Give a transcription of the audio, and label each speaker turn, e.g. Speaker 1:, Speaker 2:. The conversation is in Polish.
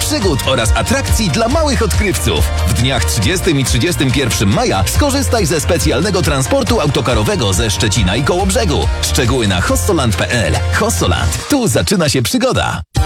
Speaker 1: przygód oraz atrakcji dla małych odkrywców. W dniach 30 i 31 maja skorzystaj ze specjalnego transportu autokarowego ze Szczecina i Kołobrzegu. Szczegóły na hossoland.pl. Hossoland. Tu zaczyna się przygoda.